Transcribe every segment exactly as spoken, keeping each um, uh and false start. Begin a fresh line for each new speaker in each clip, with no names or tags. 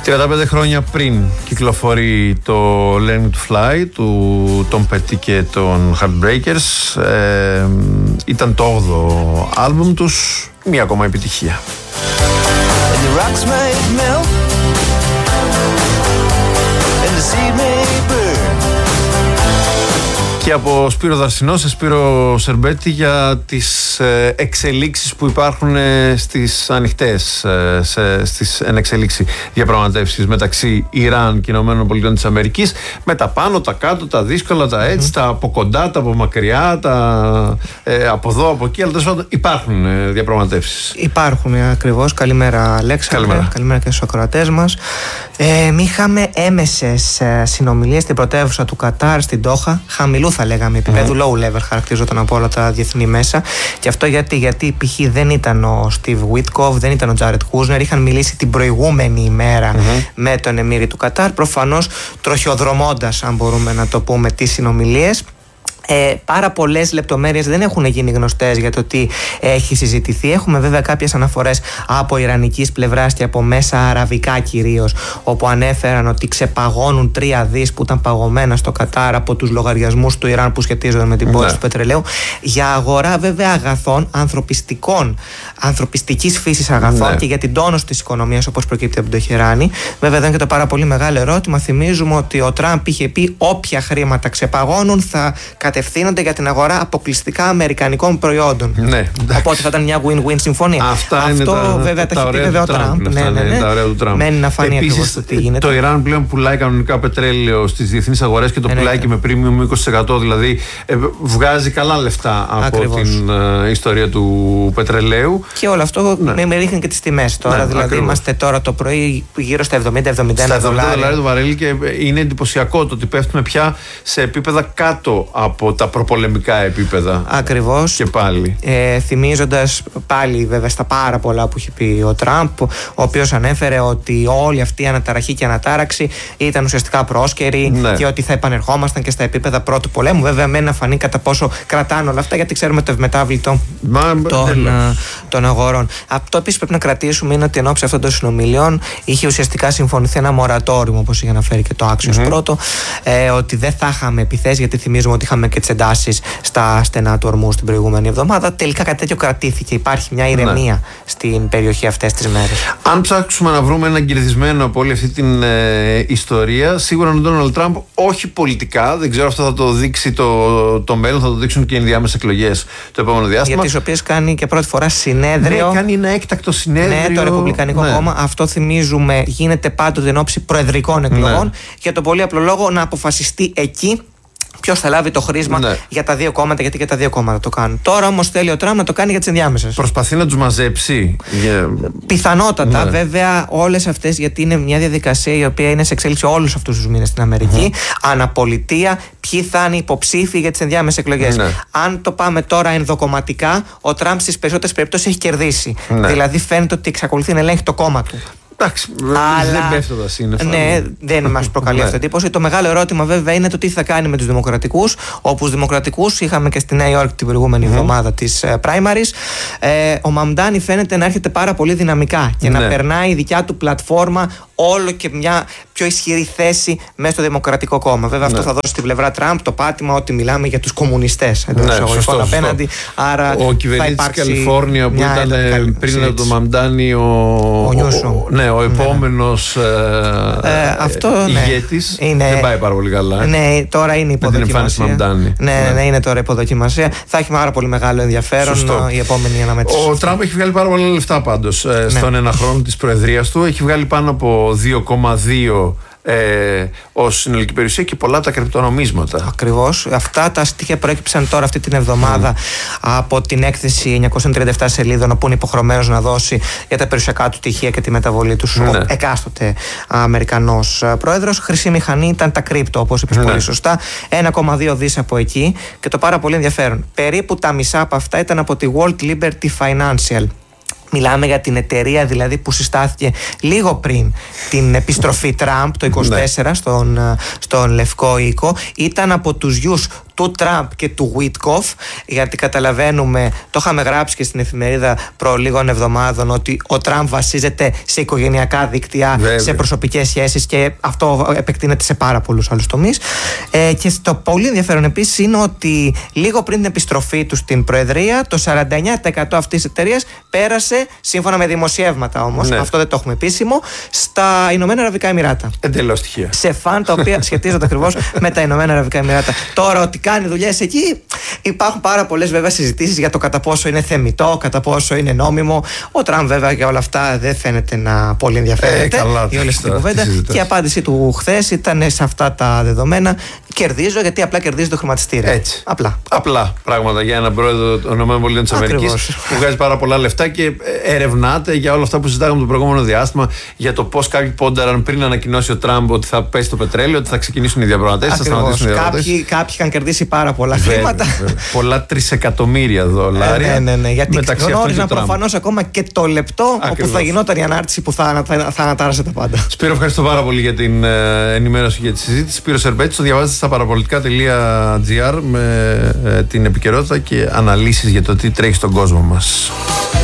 τριάντα πέντε χρόνια πριν κυκλοφορεί το Learning to Fly του Tom Petty και των Heartbreakers. Ε, ήταν το όγδοο άλμπουμ τους, μία ακόμα επιτυχία. Και από Σπύρο Δαρσινό σε Σπύρο Σερμπέτη για τις εξελίξεις που υπάρχουν στις ανοιχτές, στις ενεξελίξει διαπραγματεύσεις μεταξύ Ιράν και Ηνωμένων Πολιτειών της Αμερικής, με τα πάνω, τα κάτω, τα δύσκολα, τα έτσι, mm. τα από κοντά, τα από μακριά, τα ε, από εδώ, από εκεί, αλλά τέλος υπάρχουν ε, διαπραγματεύσεις.
Υπάρχουν ακριβώς. Καλημέρα Αλέξανδρε,
καλημέρα.
καλημέρα και στους ακροατές μας. Ε, είχαμε έμεσες συνομιλίες στην πρωτεύουσα του Κατάρ, στην Ντόχα, χαμηλού θα λέγαμε επίπεδου, mm. low level χαρακτηρίζονταν από όλα τα διεθνή μέσα. Και αυτό γιατί, γιατί π.χ. δεν ήταν ο Steve Witkoff, δεν ήταν ο Jared Kushner, είχαν μιλήσει την προηγούμενη ημέρα mm-hmm. με τον Εμμύρη του Κατάρ, προφανώς τροχιοδρομώντας, αν μπορούμε να το πούμε, τις συνομιλίες. Ε, πάρα πολλές λεπτομέρειες δεν έχουν γίνει γνωστές για το τι έχει συζητηθεί. Έχουμε βέβαια κάποιες αναφορές από ιρανικής πλευράς και από μέσα αραβικά κυρίως, όπου ανέφεραν ότι ξεπαγώνουν τρία δις που ήταν παγωμένα στο Κατάρ από τους λογαριασμούς του Ιράν που σχετίζονται με την πώληση ναι. του πετρελαίου, για αγορά βέβαια αγαθών ανθρωπιστικών, ανθρωπιστικής φύσης αγαθών ναι. και για την τόνωση της οικονομίας, όπως προκύπτει από τον Τεχεράνη. Βέβαια δεν είναι και το πάρα πολύ μεγάλο ερώτημα. Θυμίζουμε ότι ο Τραμπ είχε πει όποια χρήματα ξεπαγώνουν θα κατευθύνονται για την αγορά αποκλειστικά αμερικανικών προϊόντων.
Ναι,
οπότε θα ήταν μια win-win συμφωνία.
Αυτά
Αυτό
είναι τα,
βέβαια τα,
τα
έχει πει βέβαια ο Τραμπ. Ναι, ναι, ναι.
Τα ωραία του Τραμπ.
Μένει να φανεί ακριβώς το τι γίνεται.
Το Ιράν πλέον πουλάει κανονικά πετρέλαιο στις διεθνείς αγορές και το πουλάει και με premium είκοσι τοις εκατό, δηλαδή ε, βγάζει καλά λεφτά από ακριβώς. την ε, ιστορία του πετρελαίου.
Και όλο αυτό ναι. με ρίχνει και τις τιμές τώρα. Ναι, δηλαδή ακριβώς. Είμαστε τώρα το πρωί γύρω στα εβδομήντα εβδομήντα ένα δολάρια
το βαρέλι και είναι εντυπωσιακό το ότι πέφτουμε πια σε επίπεδα κάτω από τα προπολεμικά επίπεδα.
Ακριβώς.
Και πάλι.
Ε, θυμίζοντας πάλι βέβαια στα πάρα πολλά που είχε πει ο Τραμπ, ο οποίος ανέφερε ότι όλη αυτή η αναταραχή και ανατάραξη ήταν ουσιαστικά πρόσκαιρη ναι. και ότι θα επανερχόμασταν και στα επίπεδα πρώτου πολέμου. Βέβαια, μένει να φανεί κατά πόσο κρατάνε όλα αυτά, γιατί ξέρουμε το ευμετάβλητο Μα, των, α, των αγορών. Αυτό επίσης πρέπει να κρατήσουμε είναι ότι εν ώψη αυτών των συνομιλιών είχε ουσιαστικά συμφωνηθεί ένα μορατόριο, όπως είχε αναφέρει και το Axios mm-hmm. πρώτο, ε, ότι δεν θα είχαμε επιθέσεις, γιατί θυμίζουμε ότι είχαμε και τις εντάσεις στα στενά του ορμού την προηγούμενη εβδομάδα. Τελικά κάτι τέτοιο κρατήθηκε. Υπάρχει μια ηρεμία ναι. στην περιοχή αυτές τις μέρες.
Αν ψάξουμε να βρούμε έναν κερδισμένο από όλη αυτή την ε, ιστορία, σίγουρα ο Ντόναλντ Τραμπ όχι πολιτικά. Δεν ξέρω, αυτό θα το δείξει το, το μέλλον, θα το δείξουν και οι ενδιάμεσες εκλογές το επόμενο διάστημα.
Για τις οποίες κάνει και πρώτη φορά συνέδριο.
Ναι, κάνει ένα έκτακτο συνέδριο.
Ναι, το Ρεπουμπλικανικό ναι. κόμμα. Αυτό θυμίζουμε γίνεται πάντοτε εν ώψη προεδρικών εκλογών. Ναι. Για τον πολύ απλό λόγο να αποφασιστεί εκεί ποιος θα λάβει το χρήσμα ναι. για τα δύο κόμματα, γιατί και τα δύο κόμματα το κάνουν. Τώρα όμως θέλει ο Τραμπ να το κάνει για τις ενδιάμεσες.
Προσπαθεί να τους μαζέψει. Yeah.
Πιθανότατα, ναι. βέβαια, όλες αυτές, γιατί είναι μια διαδικασία η οποία είναι σε εξέλιξη όλους αυτούς τους μήνες στην Αμερική. Mm-hmm. Αναπολιτεία, ποιοι θα είναι υποψήφοι για τις ενδιάμεσες εκλογές. Ναι. Αν το πάμε τώρα ενδοκομματικά, ο Τραμπ στις περισσότερες περιπτώσεις έχει κερδίσει. Ναι. Δηλαδή φαίνεται ότι εξακολουθεί να ελέγχει το κόμμα του.
Εντάξει, αλλά δεν πέφτω τα σύννεφα.
Ναι, δεν μας προκαλεί αυτή εντύπωση. Το μεγάλο ερώτημα βέβαια είναι το τι θα κάνει με τους δημοκρατικούς. Όπου τους δημοκρατικούς είχαμε και στη Νέα Υόρκη την προηγούμενη mm. εβδομάδα της uh, primaries. Ε, ο Μαμντάνι φαίνεται να έρχεται πάρα πολύ δυναμικά και ναι. να περνάει η δικιά του πλατφόρμα όλο και μια πιο ισχυρή θέση μέσα στο Δημοκρατικό Κόμμα. Βέβαια, ναι. αυτό θα δώσει στην πλευρά Τραμπ το πάτημα ότι μιλάμε για τους κομμουνιστές εντός εισαγωγικών απέναντι. Άρα
ο κυβερνήτης της Καλιφόρνια που ήταν πριν από τον Μαμντάνι ο,
ο Νιούσομ.
Ναι, ο επόμενος ναι. ε, ε, αυτό, ηγέτης
ναι.
δεν πάει πάρα πολύ καλά.
Ναι, τώρα είναι υποδοκιμασία. Ναι, ναι, ναι, είναι τώρα υποδοκιμασία. Θα έχει πάρα πολύ μεγάλο ενδιαφέρον Σωστό. η επόμενη αναμέτρηση.
Ο Τραμπ έχει βγάλει πάρα πολλά λεφτά πάντως ναι. στον ένα χρόνο της προεδρίας του. Έχει βγάλει πάνω από δύο κόμμα δύο Ε, ως συνολική περιουσία και πολλά τα κρυπτονομίσματα.
Ακριβώς. Αυτά τα στοιχεία προέκυψαν τώρα αυτή την εβδομάδα mm. από την έκθεση εννιακόσιες τριάντα επτά σελίδων, όπου είναι υποχρεωμένος να δώσει για τα περιουσιακά του στοιχεία και τη μεταβολή του mm. ο εκάστοτε Αμερικανός πρόεδρος. Χρυσή μηχανή ήταν τα κρύπτο, όπως είπες mm. πολύ σωστά. ένα κόμμα δύο δις από εκεί. Και το πάρα πολύ ενδιαφέρον, περίπου τα μισά από αυτά ήταν από τη World Liberty Financial. Μιλάμε για την εταιρεία δηλαδή που συστάθηκε λίγο πριν την επιστροφή Τραμπ το είκοσι τέσσερα ναι. στον, στον Λευκό Οίκο. Ήταν από τους γιους του Τραμπ και του Βίτκοφ, γιατί καταλαβαίνουμε, το είχαμε γράψει και στην εφημερίδα προ λίγων εβδομάδων, ότι ο Τραμπ βασίζεται σε οικογενειακά δίκτυα, Βέβαια. σε προσωπικές σχέσεις, και αυτό επεκτείνεται σε πάρα πολλούς άλλους τομείς. Ε, και το πολύ ενδιαφέρον επίσης είναι ότι λίγο πριν την επιστροφή του στην Προεδρία, το σαράντα εννέα τοις εκατό αυτής της εταιρείας πέρασε, σύμφωνα με δημοσιεύματα όμως, ναι. αυτό δεν το έχουμε επίσημο, στα Ηνωμένα Αραβικά Εμιράτα.
Εντελώς στοιχεία.
Σε φαν τα οποία σχετίζονται ακριβώς με τα Ηνωμένα Αραβικά Εμιράτα. Τώρα, ότι κάνει δουλειές εκεί, υπάρχουν πάρα πολλές βέβαια συζητήσεις για το κατά πόσο είναι θεμιτό, κατά πόσο είναι νόμιμο. Ο Τραμπ βέβαια για όλα αυτά δεν φαίνεται να πολύ ενδιαφέρεται.
Ε, καλά,
η όλη αυτή την κουβέντα. Και η απάντησή του χθες ήταν σε αυτά τα δεδομένα. Κερδίζω γιατί απλά κερδίζει το χρηματιστήριο.
Έτσι.
Απλά.
Απλά πράγματα για έναν πρόεδρο των ΗΠΑ που βγάζει πάρα πολλά λεφτά και ερευνάται για όλα αυτά που συζητάγαμε το προηγούμενο διάστημα, για το πώς κάποιοι πόνταραν πριν ανακοινώσει ο Τραμπ ότι θα πέσει το πετρέλαιο, ότι θα ξεκινήσουν οι διαπραγματεύσεις, θα σταματήσουν οι διαπραγματεύσεις.
Κάποιοι, κάποιοι είχαν κερδίσει πάρα πολλά χρήματα.
Πολλά τρισεκατομμύρια δολάρια.
Ε, ναι, ναι, ναι. Γιατί γνώριζαν προφανώς ακόμα και το λεπτό
Ακριβώς.
όπου θα γινόταν η ανάρτηση που θα, θα, θα ανατάρασε τα πάντα.
Σπύρο, ευχαριστώ πάρα πολύ για την ε, ενημέρωση για τη συζήτηση. Σπύρο Σερμπέτης, το διαβάζετε στα παραπολιτικά τελεία τζι άρ με ε, την επικαιρότητα και αναλύσεις για το τι τρέχει στον κόσμο μας.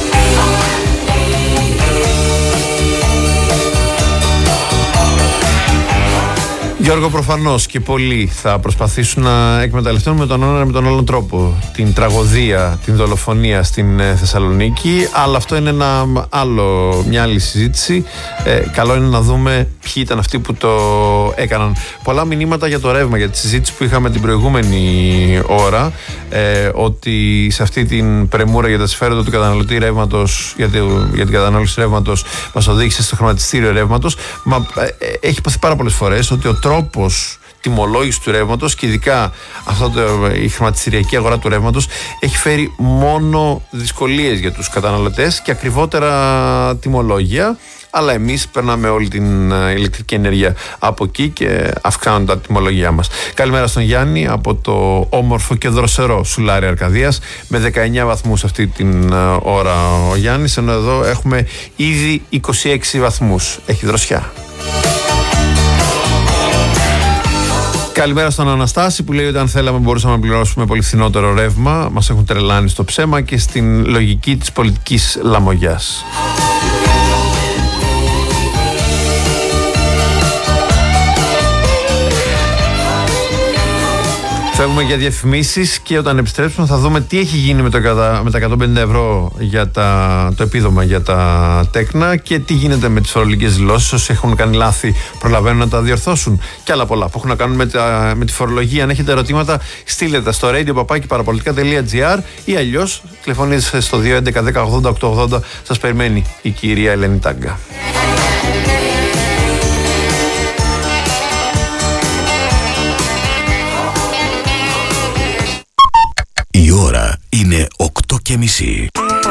Γιώργο, προφανώς και πολλοί θα προσπαθήσουν να εκμεταλλευτούν με τον ένα με τον άλλον τρόπο την τραγωδία, την δολοφονία στην Θεσσαλονίκη, αλλά αυτό είναι ένα άλλο, μια άλλη συζήτηση. Ε, καλό είναι να δούμε ποιοι ήταν αυτοί που το έκαναν. Πολλά μηνύματα για το ρεύμα, για τη συζήτηση που είχαμε την προηγούμενη ώρα, ε, ότι σε αυτή την πρεμούρα για τα συμφέροντα του καταναλωτή ρεύματος, για, για την κατανάλωση ρεύματος, μας οδήγησε στο χρηματιστήριο ρεύματος. Μα ε, έχει υποθεί πάρα πολλές φορές ότι ο τρόπος τιμολόγηση του ρεύματος και ειδικά αυτό το, η χρηματιστηριακή αγορά του ρεύματος έχει φέρει μόνο δυσκολίες για τους καταναλωτές και ακριβότερα τιμολόγια, αλλά εμείς περνάμε όλη την ηλεκτρική ενέργεια από εκεί και αυξάνουν τα τιμολογία μας. Καλημέρα στον Γιάννη από το όμορφο και δροσερό Σουλάρι Αρκαδίας, με δεκαεννέα βαθμούς αυτή την ώρα ο Γιάννης, ενώ εδώ έχουμε ήδη είκοσι έξι βαθμούς. Έχει δροσιά. Καλημέρα στον Αναστάση που λέει ότι αν θέλαμε μπορούσαμε να πληρώσουμε πολύ φθηνότερο ρεύμα. Μας έχουν τρελάνει στο ψέμα και στην λογική της πολιτικής λαμογιάς. Φεύγουμε για διαφημίσεις και όταν επιστρέψουμε θα δούμε τι έχει γίνει με, το, με τα εκατόν πενήντα ευρώ για τα, το επίδομα για τα τέκνα και τι γίνεται με τις φορολογικές δηλώσεις. Όσοι έχουν κάνει λάθη προλαβαίνουν να τα διορθώσουν και άλλα πολλά που έχουν να κάνουν με, τα, με τη φορολογία. Αν έχετε ερωτήματα, στείλτε τα στο radio παπάκι παραπολιτικά τελεία τζι άρ ή αλλιώς τηλεφωνείτε στο δύο έντεκα δέκα ογδόντα οκτακόσια ογδόντα. Σας περιμένει η κυρία Ελένη Τάγκα.
Η ώρα είναι οκτώ και μισή.